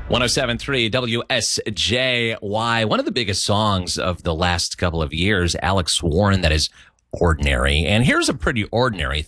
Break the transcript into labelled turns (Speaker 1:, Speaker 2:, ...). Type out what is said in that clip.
Speaker 1: 107.3 WSJY. One of the biggest songs of the last couple of years, Alex Warren, that is Ordinary. And here's a pretty ordinary